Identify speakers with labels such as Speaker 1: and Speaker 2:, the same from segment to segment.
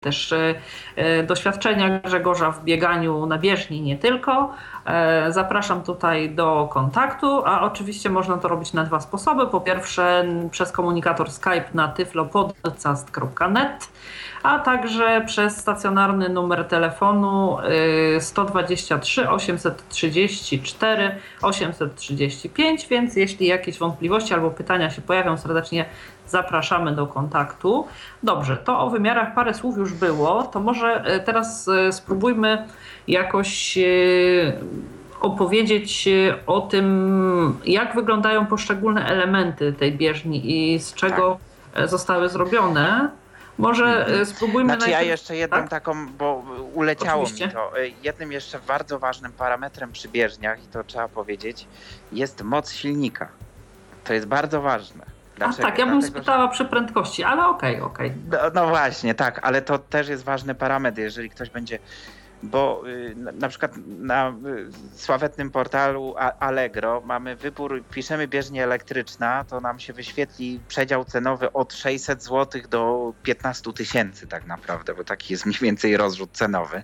Speaker 1: też doświadczenia Grzegorza w bieganiu na bieżni, nie tylko. Zapraszam tutaj do kontaktu, a oczywiście można to robić na 2 sposoby. Po pierwsze przez komunikator Skype na tyflopodcast.net, a także przez stacjonarny numer telefonu 123 834 835, więc jeśli jakieś wątpliwości albo pytania się pojawią, serdecznie zapraszamy do kontaktu. Dobrze, to o wymiarach parę słów już było, to może teraz spróbujmy jakoś opowiedzieć o tym, jak wyglądają poszczególne elementy tej bieżni i z czego zostały zrobione. Może spróbujmy
Speaker 2: ja jeszcze jedną taką, bo uleciało
Speaker 1: Oczywiście.
Speaker 2: mi to. Jednym jeszcze bardzo ważnym parametrem przy bieżniach, i to trzeba powiedzieć, jest moc silnika. To jest bardzo ważne. Dlaczego?
Speaker 1: Tak, ja bym spytała przy prędkości, ale okej.
Speaker 2: No właśnie, tak, ale to też jest ważny parametr, jeżeli ktoś będzie, bo na przykład na sławetnym portalu Allegro mamy wybór, piszemy bieżnia elektryczna, to nam się wyświetli przedział cenowy od 600 zł do 15 000 tak naprawdę, bo taki jest mniej więcej rozrzut cenowy.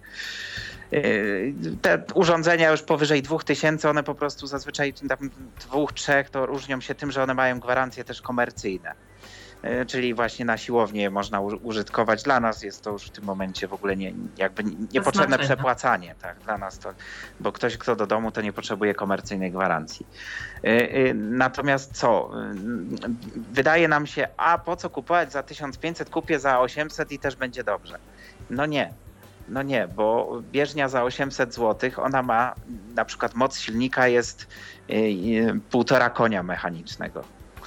Speaker 2: Te urządzenia już powyżej 2000, one po prostu zazwyczaj tam 2-3 to różnią się tym, że one mają gwarancje też komercyjne. Czyli właśnie na siłownię można użytkować. Dla nas jest to już w tym momencie w ogóle niepotrzebne przepłacanie. Tak, dla nas to, bo ktoś, kto do domu, to nie potrzebuje komercyjnej gwarancji. Natomiast wydaje nam się, a po co kupować za 1500, kupię za 800 i też będzie dobrze. No nie, bo bieżnia za 800 zł, ona ma, na przykład moc silnika jest 1,5 konia mechanicznego.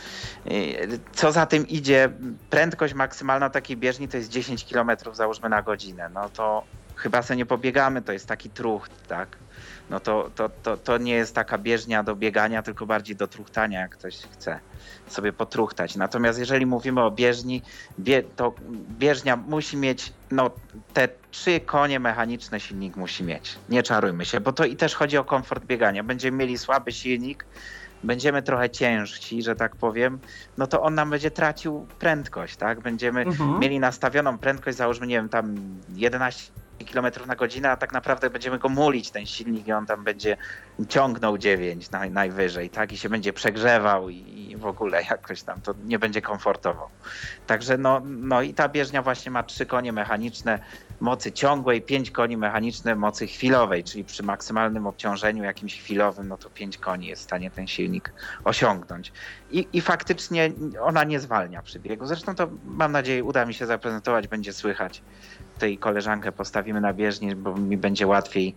Speaker 2: Co za tym idzie, prędkość maksymalna takiej bieżni to jest 10 km załóżmy na godzinę. No to chyba sobie nie pobiegamy, to jest taki trucht, tak? No to nie jest taka bieżnia do biegania, tylko bardziej do truchtania, jak ktoś chce sobie potruchtać. Natomiast jeżeli mówimy o bieżni, to bieżnia musi mieć, te 3 konie mechaniczne silnik musi mieć. Nie czarujmy się, bo to i też chodzi o komfort biegania. Będziemy mieli słaby silnik, będziemy trochę ciężsi, że tak powiem, no to on nam będzie tracił prędkość, tak? Będziemy mieli nastawioną prędkość, załóżmy, nie wiem, tam 11 km na godzinę, a tak naprawdę będziemy go mulić, ten silnik, i on tam będzie ciągnął 9 najwyżej, tak? I się będzie przegrzewał i w ogóle jakoś tam to nie będzie komfortowo. Także no i ta bieżnia właśnie ma 3 konie mechaniczne mocy ciągłej, 5 koni mechaniczne mocy chwilowej, czyli przy maksymalnym obciążeniu jakimś chwilowym, no to 5 koni jest w stanie ten silnik osiągnąć. I faktycznie ona nie zwalnia przy biegu. Zresztą to, mam nadzieję, uda mi się zaprezentować, będzie słychać. Tutaj koleżankę postawimy na bieżni, bo mi będzie łatwiej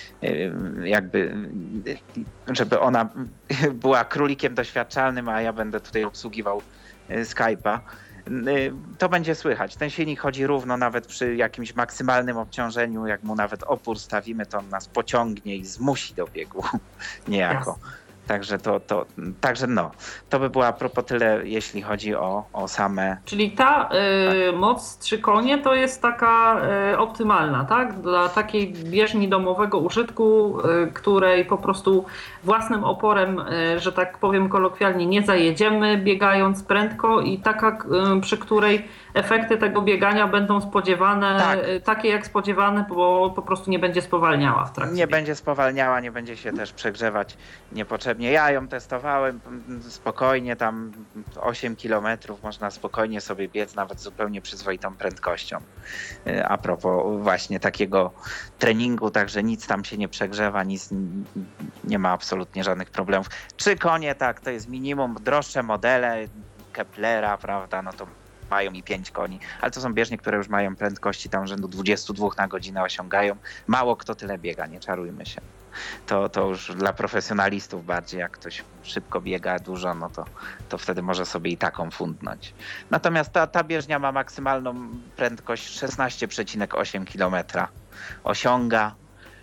Speaker 2: jakby, żeby ona była królikiem doświadczalnym, a ja będę tutaj obsługiwał Skype'a. To będzie słychać. Ten silnik chodzi równo nawet przy jakimś maksymalnym obciążeniu. Jak mu nawet opór stawimy, to on nas pociągnie i zmusi do biegu niejako.
Speaker 1: Jasne.
Speaker 2: Także to by było a propos tyle, jeśli chodzi o same...
Speaker 1: Czyli ta moc 3 konie to jest taka optymalna, tak? Dla takiej bieżni domowego użytku, której po prostu własnym oporem, że tak powiem kolokwialnie, nie zajedziemy biegając prędko, i taka, przy której efekty tego biegania będą spodziewane, takie jak spodziewane, bo po prostu nie będzie spowalniała w trakcie.
Speaker 2: Nie będzie spowalniała, nie będzie się też przegrzewać niepotrzebnie. Ja ją testowałem spokojnie, tam 8 km można spokojnie sobie biec, nawet z zupełnie przyzwoitą prędkością. A propos właśnie takiego treningu, także nic tam się nie przegrzewa, nic nie ma absolutnie żadnych problemów. 3 konie, tak, to jest minimum. Droższe modele Keplera, prawda, no to mają i 5 koni, ale to są bieżnie, które już mają prędkości tam rzędu 22 na godzinę osiągają. Mało kto tyle biega, nie czarujmy się. To już dla profesjonalistów bardziej, jak ktoś szybko biega dużo, no to wtedy może sobie i taką fundnąć. Natomiast ta bieżnia ma maksymalną prędkość 16,8 km. Osiąga.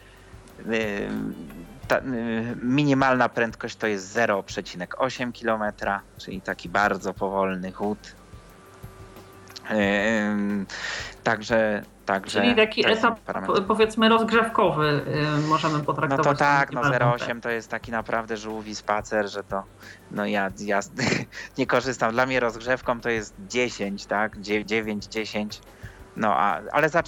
Speaker 2: Minimalna prędkość to jest 0,8 km, czyli taki bardzo powolny chód. Także
Speaker 1: czyli taki etap, powiedzmy, rozgrzewkowy możemy potraktować.
Speaker 2: No to tak, 0,8 to jest taki naprawdę żółwi spacer, że to ja nie korzystam. Dla mnie rozgrzewką to jest 10, tak? 9, 10. No, ale